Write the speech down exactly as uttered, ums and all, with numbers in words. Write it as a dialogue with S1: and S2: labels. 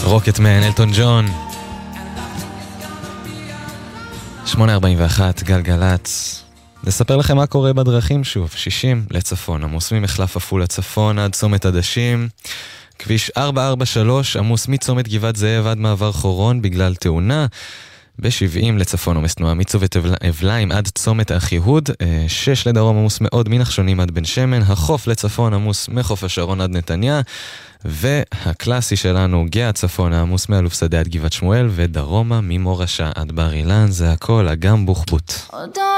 S1: רוקטמן, אלטון ג'ון. שמונה ארבעים ואחת, גלגלץ. נספר לכם מה קורה בדרכים שוב. שישים לצפון, עמוס ממחלף עפולה לצפון עד צומת עדשים. כביש ארבע ארבע שלוש, עמוס מצומת גבעת זאב עד מעבר חורון בגלל תאונה. ב-שבעים לצפון עומס תנועה מצומת אבליים עד צומת אחיהוד. שש לדרום עמוס מאוד מנחשונים עד בן שמן. החוף לצפון עמוס מחוף השרון עד נתניה. והקלאסי שלנו גאה צפון עמוס מאלוף שדה עד גבעת שמואל, ודרומה ממורשה עד בר אילן. זה הכל, אגם בוחבוט.